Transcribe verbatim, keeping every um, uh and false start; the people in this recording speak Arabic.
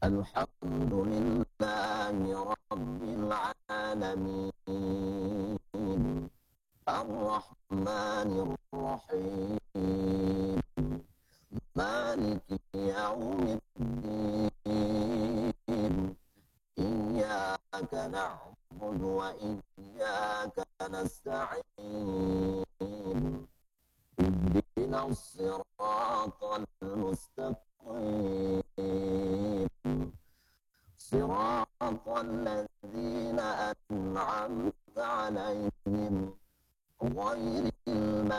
الحمد لله رب العالمين، الرحمن الرحيم، مالك يوم الدين، إياك نعبد وإياك نستعين، اهدنا الصراط المستقيم، صراط الذين